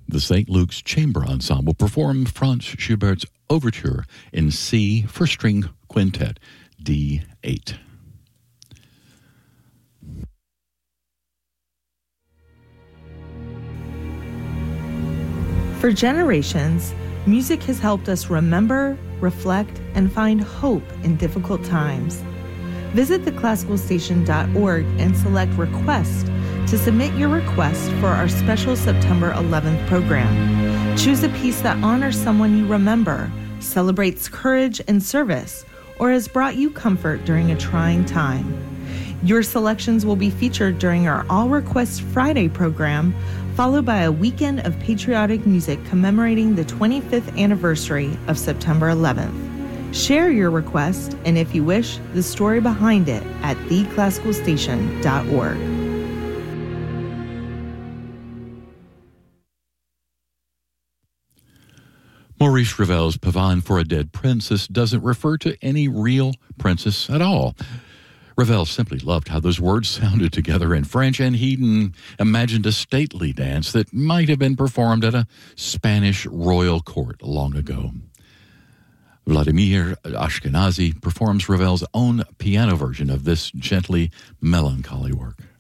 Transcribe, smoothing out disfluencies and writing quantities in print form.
The St. Luke's Chamber Ensemble performed Franz Schubert's Overture in C for String Quintet, D8. For generations, music has helped us remember, reflect, and find hope in difficult times. Visit theclassicalstation.org and select Request to submit your request for our special September 11th program. Choose a piece that honors someone you remember, celebrates courage and service, or has brought you comfort during a trying time. Your selections will be featured during our All Requests Friday program, followed by a weekend of patriotic music commemorating the 25th anniversary of September 11th. Share your request, and if you wish, the story behind it at theclassicalstation.org. Maurice Ravel's Pavane for a Dead Princess doesn't refer to any real princess at all. Ravel simply loved how those words sounded together in French, and he imagined a stately dance that might have been performed at a Spanish royal court long ago. Vladimir Ashkenazy performs Ravel's own piano version of this gently melancholy work.